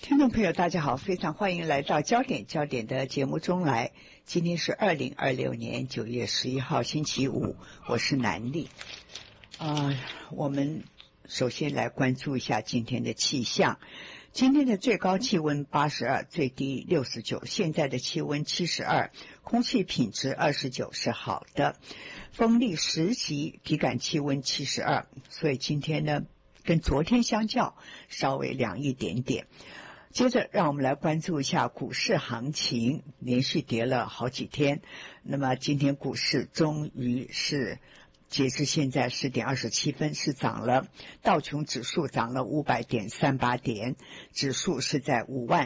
听众朋友大家好，非常欢迎来到焦点的节目中来。今天是2026年9月11号星期五，我是南丽。我们首先来关注一下今天的气象。今天的最高气温82，最低69，现在的气温72，空气品质29，是好的。风力10级，体感气温72，所以今天呢跟昨天相较稍微凉一点点。接着让我们来关注一下股市行情，连续跌了好几天，那么今天股市终于是截至现在10点27分是涨了，道琼指数涨了500.38点，指数是在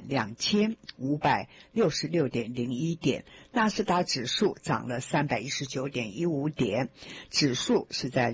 52566.01点，纳斯达指数涨了319.15点，指数是在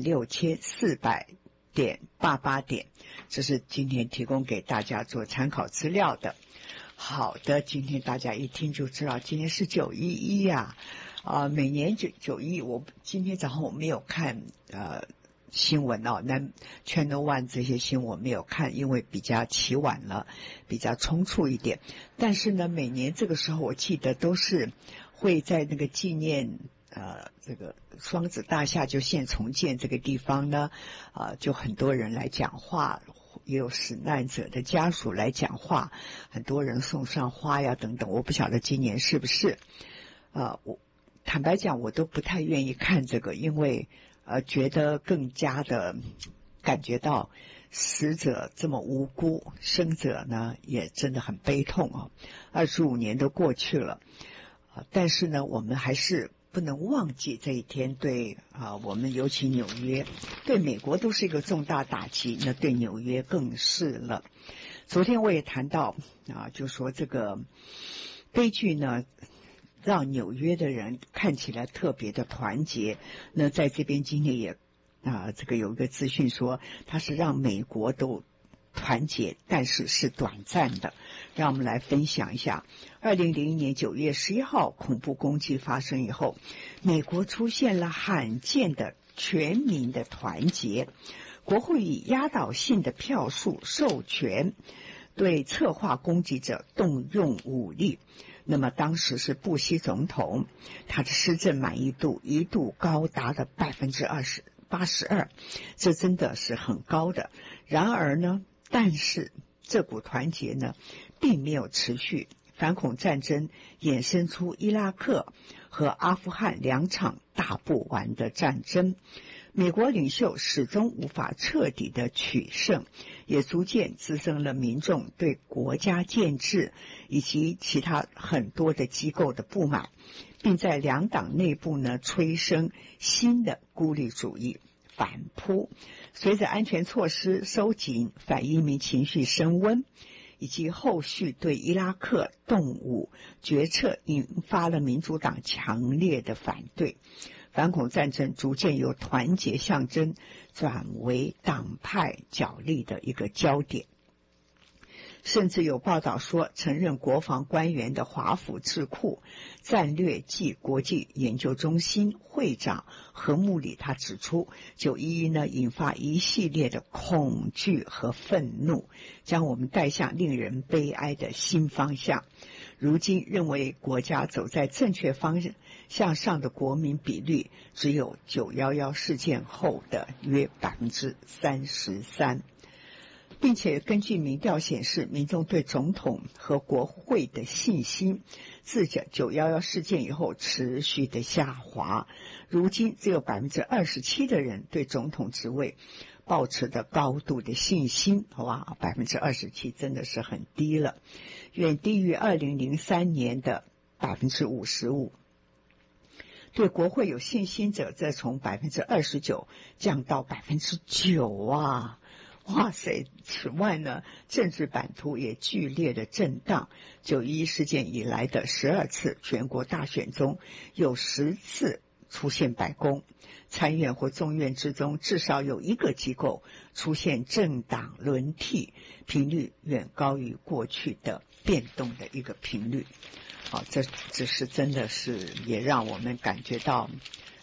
26400.88点，这是今天提供给大家做参考资料的。好的，今天大家一听就知道今天是911呀。每年911，我今天早上我没有看新闻哦，那 Channel One 这些新闻我没有看，因为比较起晚了，比较匆促一点。但是呢，每年这个时候我记得都是会在那个纪念这个双子大厦就现重建这个地方呢，就很多人来讲话，也有死难者的家属来讲话，很多人送上花呀等等。我不晓得今年是不是，我坦白讲我都不太愿意看这个，因为觉得更加的感觉到死者这么无辜，生者呢也真的很悲痛哦。25年都过去了，但是呢我们还是不能忘记这一天对我们尤其纽约，对美国都是一个重大打击，那对纽约更是了。昨天我也谈到就说这个悲剧呢让纽约的人看起来特别的团结。那在这边今天也这个有一个资讯说它是让美国都团结，但是是短暂的。让我们来分享一下2001年9月11号恐怖攻击发生以后，美国出现了罕见的全民的团结，国会以压倒性的票数授权对策划攻击者动用武力。那么当时是布希总统，他的施政满意度一度高达了82%，这真的是很高的。然而呢，但是这股团结呢并没有持续，反恐战争衍生出伊拉克和阿富汗两场打不完的战争，美国领袖始终无法彻底的取胜，也逐渐滋生了民众对国家建制以及其他很多的机构的不满，并在两党内部呢催生新的孤立主义反扑。随着安全措施收紧，反移民情绪升温，以及后续对伊拉克动武决策引发了民主党强烈的反对，反恐战争逐渐由团结象征转为党派角力的一个焦点。甚至有报道说，曾任国防官员的华府智库战略暨国际研究中心会长何穆里他指出，911呢引发一系列的恐惧和愤怒，将我们带向令人悲哀的新方向。如今认为国家走在正确方向上的国民比率只有911事件后的约33%。并且根据民调显示，民众对总统和国会的信心自911事件以后持续的下滑，如今只有27%的人对总统职位抱持着高度的信心。哇，27%真的是很低了，远低于2003年的55%。对国会有信心者则从29%降到9%啊。哇塞！此外呢，政治版图也剧烈的震荡。911事件以来的12次全国大选中，有10次出现白宫，参院或众院之中至少有一个机构出现政党轮替，频率远高于过去的变动的一个频率。这是真的是也让我们感觉到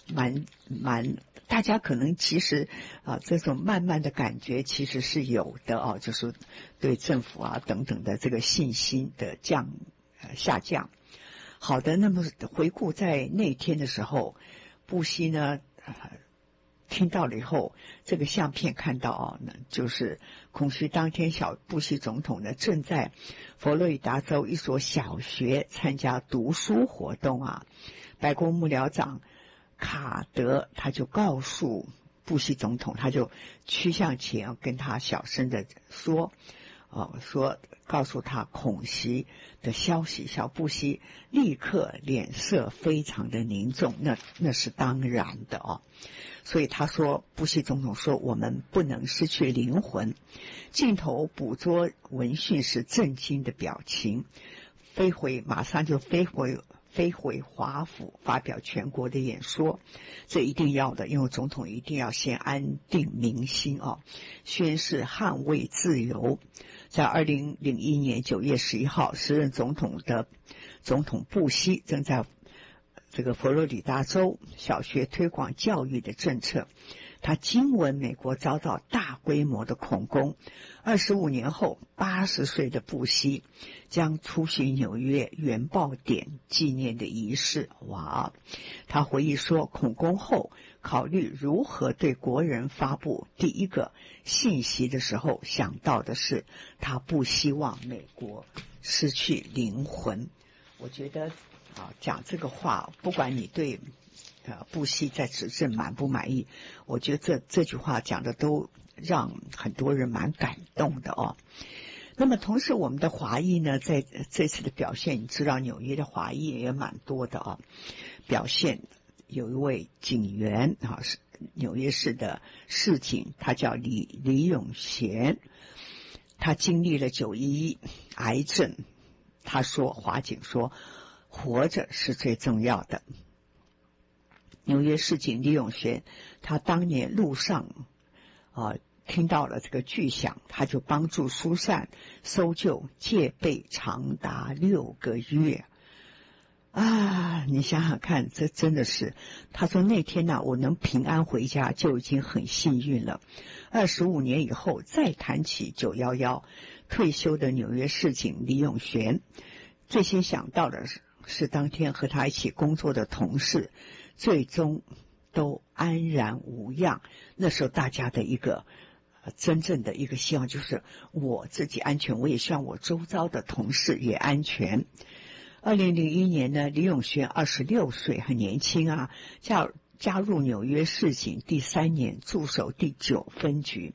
蛮，大家可能其实这种慢慢的感觉其实是有的就是对政府等等的这个信心的下降。好的，那么回顾在那天的时候，布希呢听到了以后，这个相片看到就是恐惧当天布希总统呢正在佛罗里达州一所小学参加读书活动白宫幕僚长卡德他就告诉布希总统，他就趋向前跟他小声的说告诉他恐袭的消息，小布希立刻脸色非常的凝重，那是当然的所以他说，布希总统说我们不能失去灵魂。镜头捕捉闻讯时震惊的表情，马上就飞回华府发表全国的演说，这一定要的，因为总统一定要先安定民心宣誓捍卫自由。在2001年9月11号，时任总统布希正在这个佛罗里达州小学推广教育的政策，他惊闻美国遭到大规模的恐攻。25年后，80岁的布希将出席纽约原爆点纪念的仪式。他回忆说，恐攻后考虑如何对国人发布第一个信息的时候，想到的是他不希望美国失去灵魂。我觉得讲这个话，不管你对布希在执政满不满意，我觉得这句话讲的都让很多人蛮感动的那么同时我们的华裔呢，在这次的表现，你知道纽约的华裔也蛮多的表现有一位警员是纽约市的市警，他叫李永贤，他经历了911癌症，他说华警说活着是最重要的。纽约市警李永贤，他当年路上听到了这个巨响，他就帮助疏散搜救，戒备长达6个月你想想看，这真的是，他说那天我能平安回家就已经很幸运了。25年以后再谈起911，退休的纽约市警李永贤最先想到的是当天和他一起工作的同事最终都安然无恙。那时候大家的一个真正的一个希望就是我自己安全，我也希望我周遭的同事也安全。2001年呢，李永贤26岁，很年轻加入纽约市警第3年，驻守第9分局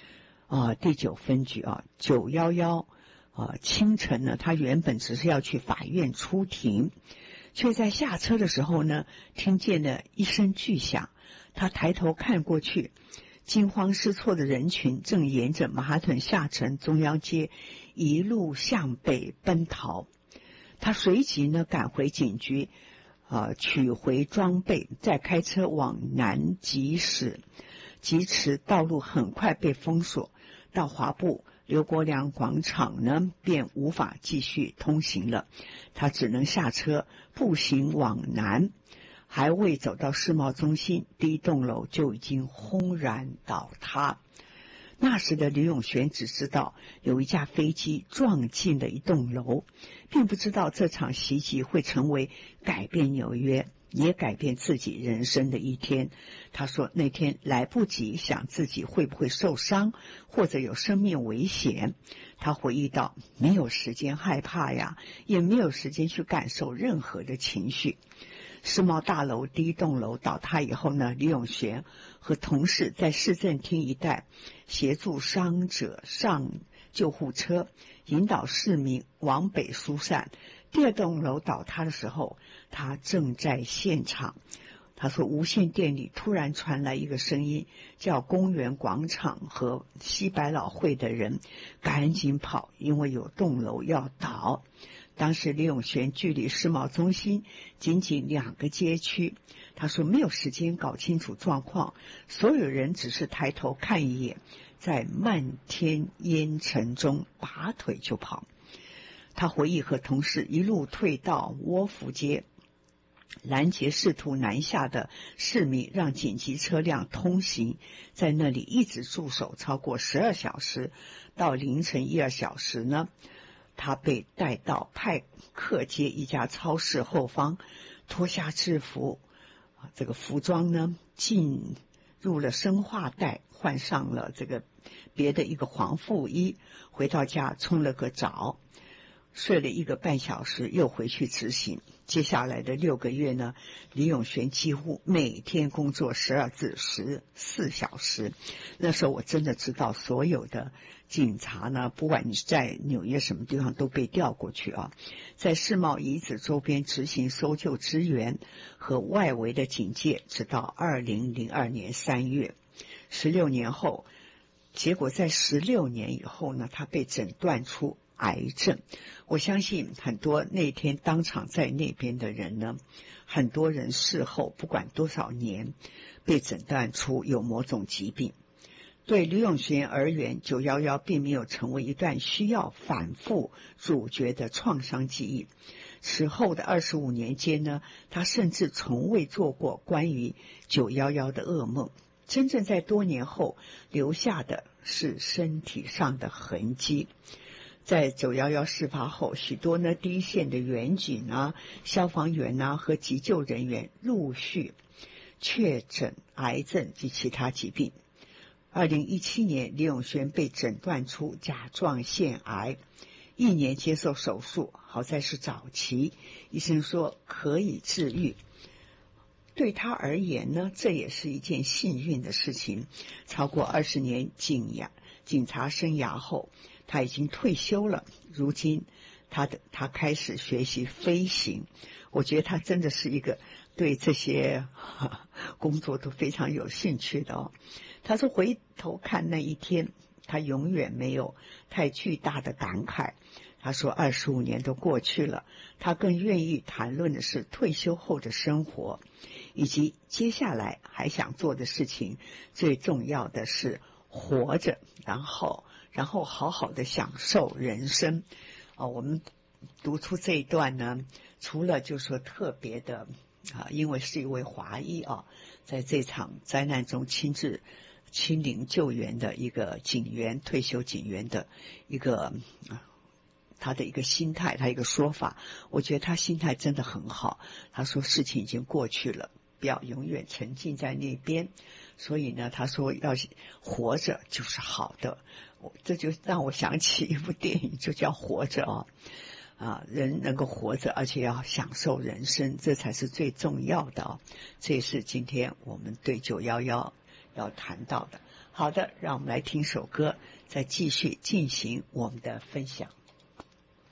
911清晨呢，他原本只是要去法院出庭，却在下车的时候呢，听见了一声巨响。他抬头看过去，惊慌失措的人群正沿着曼哈顿下城中央街一路向北奔逃。他随即呢赶回警局取回装备，再开车往南疾驰，道路很快被封锁，到华埠刘国梁广场呢便无法继续通行了，他只能下车步行往南，还未走到世贸中心，第一栋楼就已经轰然倒塌。那时的李永贤只知道有一架飞机撞进了一栋楼，并不知道这场袭击会成为改变纽约也改变自己人生的一天。他说那天来不及想自己会不会受伤或者有生命危险，他回忆到没有时间害怕呀，也没有时间去感受任何的情绪。世贸大楼第一栋楼倒塌以后呢，李永贤和同事在市政厅一带协助伤者上救护车，引导市民往北疏散。第二栋楼倒塌的时候，他正在现场。他说无线电里突然传来一个声音，叫公园广场和西百老汇的人赶紧跑，因为有栋楼要倒。当时李永贤距离世贸中心仅仅2个街区，他说没有时间搞清楚状况，所有人只是抬头看一眼，在漫天烟尘中拔腿就跑。他回忆和同事一路退到窝福街， 拦截试图南下的市民，让紧急车辆通行，在那里一直驻守超过12小时，到凌晨1、2小时呢，他被带到派克街一家超市后方，脱下制服，这个服装呢进入了生化袋，换上了这个别的一个黄附衣，回到家冲了个澡，睡了1个半小时，又回去执行。接下来的6个月呢，李永璇几乎每天工作12至14小时。那时候我真的知道，所有的警察呢，不管你是在纽约什么地方，都被调过去啊，在世贸遗址周边执行搜救支援和外围的警戒，直到2002年3月，16年后，结果在16年以后呢，他被诊断出癌症。我相信很多那天当场在那边的人呢，很多人事后不管多少年被诊断出有某种疾病。对李永璇而言，911并没有成为一段需要反复咀嚼的创伤记忆。此后的25年间呢，他甚至从未做过关于911的噩梦。真正在多年后留下的是身体上的痕迹。在911事发后，许多呢第一线的员警啊、消防员啊和急救人员陆续确诊癌症及其他疾病。2017年，李永璇被诊断出甲状腺癌，1年接受手术，好在是早期，医生说可以治愈。对他而言呢，这也是一件幸运的事情。超过20年警察生涯后，他已经退休了。如今他开始学习飞行。我觉得他真的是一个对这些工作都非常有兴趣的哦。他说回头看那一天，他永远没有太巨大的感慨。他说25年都过去了，他更愿意谈论的是退休后的生活，以及接下来还想做的事情。最重要的是活着，然后好好的享受人生。我们读出这一段呢，除了就说特别的因为是一位华裔在这场灾难中亲临救援的一个警员，退休警员的一个他的一个心态，他一个说法，我觉得他心态真的很好。他说事情已经过去了，不要永远沉浸在那边。所以呢，他说要活着就是好的。这就让我想起一部电影，就叫《活着》人能够活着，而且要享受人生，这才是最重要的这也是今天我们对911要谈到的。好的，让我们来听首歌，再继续进行我们的分享。